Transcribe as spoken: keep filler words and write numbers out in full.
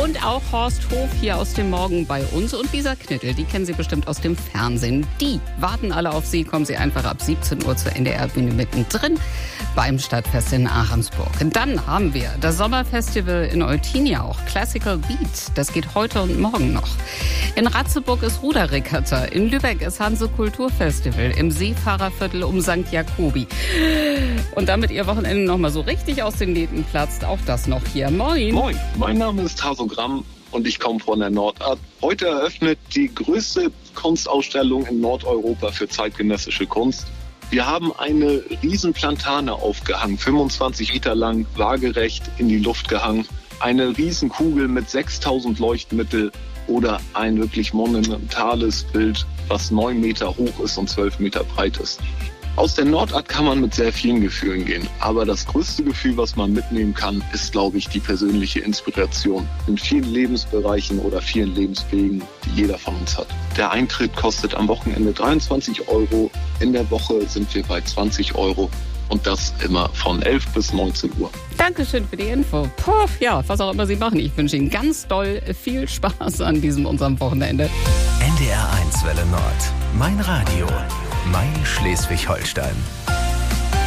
Und auch Horst Hof hier aus dem Morgen bei uns und Lisa Knittel, die kennen Sie bestimmt aus dem Fernsehen. Die warten alle auf Sie, kommen Sie einfach ab siebzehn Uhr zur N D R-Bühne mittendrin beim Stadtfest in Ahrensburg. Und dann haben wir das Sommerfestival in Eutin auch, Classical Beat, das geht heute und morgen noch. In Ratzeburg ist Ruderregatta, in Lübeck ist Hanse Kulturfestival, im Seefahrerviertel um Sankt Jakobi. Und damit Ihr Wochenende noch mal so richtig aus den Nähten platzt, auch das noch hier. Moin. Moin, mein Name ist Hasogramm und ich komme von der Nordart. Heute eröffnet die größte Kunstausstellung in Nordeuropa für zeitgenössische Kunst. Wir haben eine riesen Plantane aufgehangen, fünfundzwanzig Meter lang, waagerecht in die Luft gehangen. Eine riesen Kugel mit sechstausend Leuchtmittel oder ein wirklich monumentales Bild, was neun Meter hoch ist und zwölf Meter breit ist. Aus der Nordart kann man mit sehr vielen Gefühlen gehen. Aber das größte Gefühl, was man mitnehmen kann, ist, glaube ich, die persönliche Inspiration in vielen Lebensbereichen oder vielen Lebenswegen, die jeder von uns hat. Der Eintritt kostet am Wochenende dreiundzwanzig Euro. In der Woche sind wir bei zwanzig Euro. Und das immer von elf bis neunzehn Uhr. Dankeschön für die Info. Puff, ja, was auch immer Sie machen. Ich wünsche Ihnen ganz doll viel Spaß an diesem unserem Wochenende. N D R eins Welle Nord. Mein Radio. Mein Schleswig-Holstein.